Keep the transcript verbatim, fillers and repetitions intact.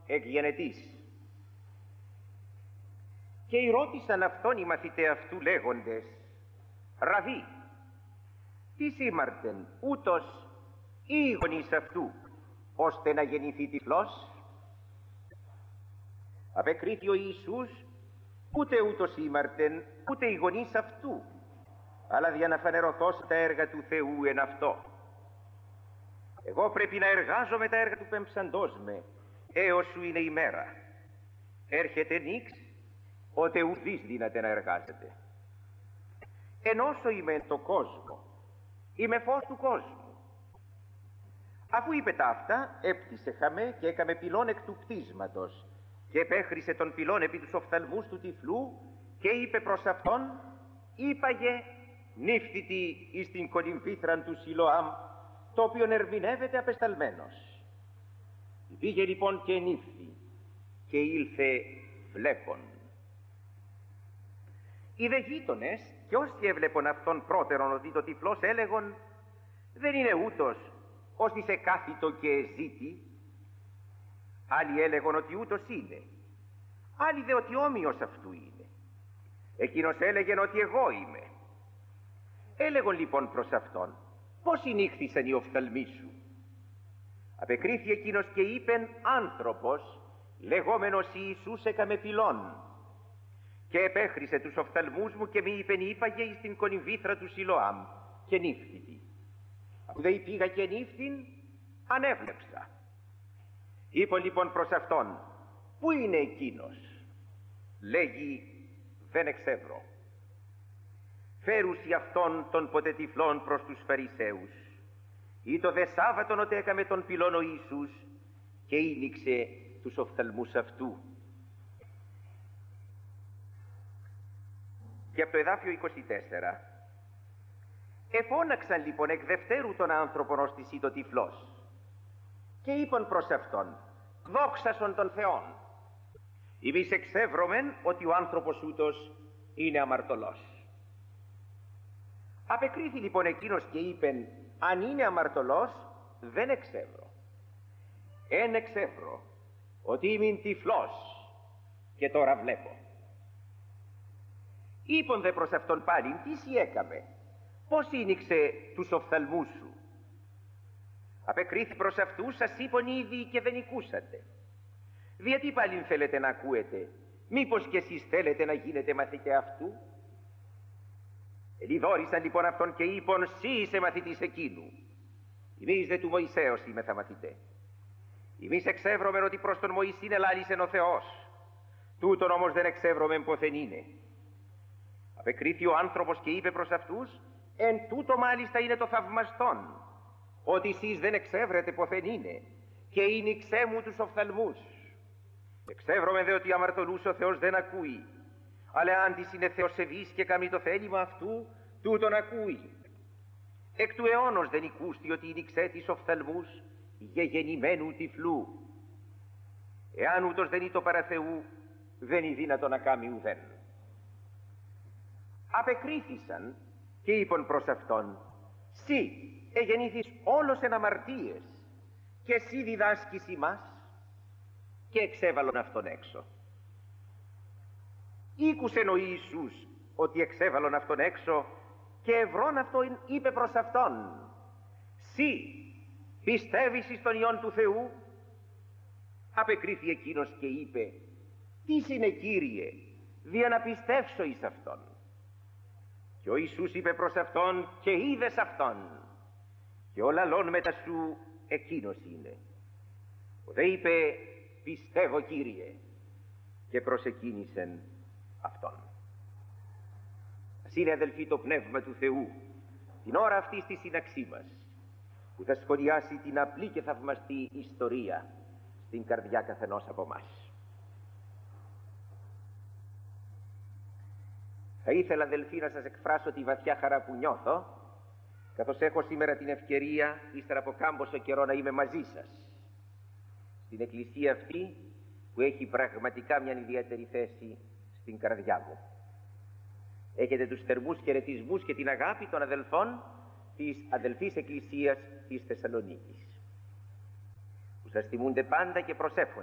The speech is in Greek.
εκγενετής. Και ρώτησαν αυτόν οι μαθηταί αυτού λέγοντες, «Ραβί, τι σήμαρτεν ούτως ή οι γονείς αυτού, ώστε να γεννηθεί τυφλός?» Απεκρίθη ο Ιησούς, «Ούτε ούτως σήμαρτεν, ούτε οι γονείς αυτού, αλλά για να φανερωθώς τα έργα του Θεού εν αυτό. Εγώ πρέπει να εργάζομαι τα έργα του πέμψαντός με, έως σου είναι η μέρα. Έρχεται νύξ, ότε ουδείς δύναται να εργάζεται. Εν όσο είμαι εν το κόσμο, είμαι φως του κόσμου». Αφού είπε τα αυτά, έπτυσε χαμέ και έκαμε πυλών εκ του κτίσματος και επέχρισε τον πυλών επί τους οφθαλμούς του τυφλού και είπε προς αυτόν, «Είπαγε νύφθητη εις την κολυμβήθραν του Σιλοάμ, το οποίον ερμηνεύεται απεσταλμένος». Πήγε λοιπόν και νύφθη και ήλθε βλέπων. Οι δε γείτονες και όσοι έβλεπον αυτόν πρώτερον ότι το τυφλός έλεγον, «Δεν είναι ούτως ώστε σε κάθιτο και εζήτη». Άλλοι έλεγον ότι ούτως είναι, άλλοι δε ότι όμοιος αυτού είναι. Εκείνος έλεγεν ότι εγώ είμαι. Έλεγον λοιπόν προς αυτόν, «Πώς συνήχθησαν οι οφθαλμοί σου?» Απεκρίθη εκείνος και είπεν, «Άνθρωπος, λεγόμενος Ιησούς έκαμε πυλών, και επέχρισε τους οφθαλμούς μου και μη είπεν είπαγε εις την κολυμβήθρα του Σιλοάμ και νύφθητη. Αφού δε πήγα και νύφθην, ανέβλεψα». Είπον λοιπόν προς αυτόν, «Πού είναι εκείνος?» Λέγει, «Δεν εξεύρω». Φέρουσι αυτόν των ποτέ τυφλών προς τους Φαρισαίους. Ή το δε Σάββατον ότι έκαμε τον πυλών ο Ιησούς και ήλιξε τους οφθαλμούς αυτού. Και από το εδάφιο είκοσι τέσσερα. Εφώναξαν λοιπόν εκ δευτέρου τον άνθρωπον ως της το τυφλός και είπαν προς αυτόν, «Δόξασον των Θεών. Εμείς εξεύρωμεν ότι ο άνθρωπος ούτως είναι αμαρτωλός». Απεκρίθη λοιπόν εκείνος και είπεν, «Αν είναι αμαρτωλός, δεν εξεύρω. Εν εξεύρω ότι είμαι τυφλός και τώρα βλέπω». Είπον δε προς αυτόν πάλιν, «Τι σοι έκαμε, πώς ήνιξε τους οφθαλμούς σου?» Απεκρίθη προς αυτούς, «Σας είπον ήδη και δεν οικούσατε. Γιατί πάλιν θέλετε να ακούετε, μήπως κι εσείς θέλετε να γίνετε μαθητέ αυτού?» Ελιδόρισαν λοιπόν αυτόν και είπον, «Σύ είσαι μαθητής εκείνου. Εμείς δε του Μωυσέως είμεθα μαθητέ. Εμείς εξεύρωμεν ότι προς τον Μωυσήν ελάλησεν ο Θεός. Τούτον όμως δεν εξεύρωμεν ποθεν είναι». Απεκρίθη ο άνθρωπος και είπε προς αυτούς, «Εν τούτο μάλιστα είναι το θαυμαστόν, ότι εσείς δεν εξεύρετε ποθεν είναι, και ήνιξέ μου τους οφθαλμούς. Εξεύρωμε δε ότι αμαρτωλούς ο Θεός δεν ακούει, αλλά αν της είναι θεοσεβής και καμεί το θέλημα αυτού, τούτον ακούει. Εκ του αιώνος δεν οικούστη ότι ήνιξέ τις οφθαλμούς γεγεννημένου τυφλού. Εάν ούτως δεν είτο παρά Θεού, δεν είναι δύνατο να κάμει ουδέν». Απεκρίθησαν και είπαν προς αυτόν, «Συ εγεννήθης όλος εν αμαρτίες και εσύ διδάσκεις ημάς?» Και εξέβαλον αυτόν έξω. Ήκουσεν ο Ιησούς ότι εξέβαλον αυτόν έξω και ευρών αυτόν είπε προς αυτόν, «Συ πιστεύεις εις τον Υιόν του Θεού?» Απεκρίθη εκείνος και είπε, «Τι είναι Κύριε, δια να πιστεύσω εις αυτόν?» Και ο Ιησούς είπε προς αυτόν, «Και είδες αυτόν, και ο λαλών μετά σου εκείνος είναι». Ο δε είπε, «Πιστεύω Κύριε», και προσεκίνησεν αυτόν. Ας είναι αδελφοί το Πνεύμα του Θεού την ώρα αυτή στη σύναξή μας, που θα σχολιάσει την απλή και θαυμαστή ιστορία στην καρδιά καθενός από μας. Θα ήθελα αδελφοί να σας εκφράσω τη βαθιά χαρά που νιώθω, καθώς έχω σήμερα την ευκαιρία, ύστερα από κάμποσο καιρό, να είμαι μαζί σας στην εκκλησία αυτή που έχει πραγματικά μια ιδιαίτερη θέση στην καρδιά μου. Έχετε τους θερμούς χαιρετισμούς και την αγάπη των αδελφών της αδελφής εκκλησίας της Θεσσαλονίκης, που σας τιμούνται πάντα και προσεύχονται